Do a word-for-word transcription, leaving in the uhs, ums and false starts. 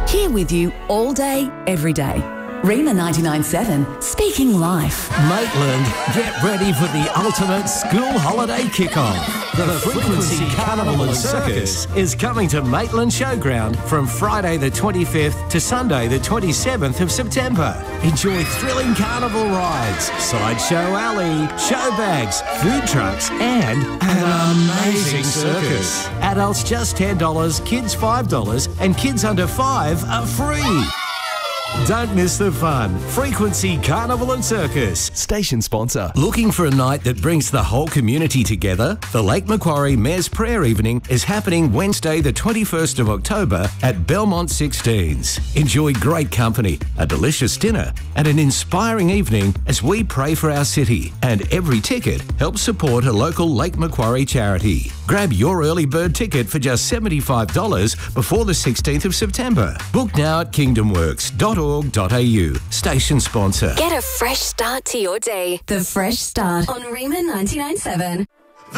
Here with you all day, every day. Rima ninety-nine point seven, speaking life. Maitland, get ready for the ultimate school holiday kickoff. The Frequency Carnival and Circus is coming to Maitland Showground from Friday the twenty-fifth to Sunday the twenty-seventh of September. Enjoy thrilling carnival rides, sideshow alley, show bags, food trucks and an amazing circus. Adults just ten dollars, kids five dollars and kids under five are free. Don't miss the fun. Frequency Carnival and Circus. Station sponsor. Looking for a night that brings the whole community together? The Lake Macquarie Mayor's Prayer Evening is happening Wednesday the twenty-first of October at Belmont sixteens. Enjoy great company, a delicious dinner and an inspiring evening as we pray for our city. And every ticket helps support a local Lake Macquarie charity. Grab your early bird ticket for just seventy-five dollars before the sixteenth of September. Book now at kingdom works dot org dot a u. Station sponsor. Get a fresh start to your day. The Fresh Start On Rima ninety-nine point seven.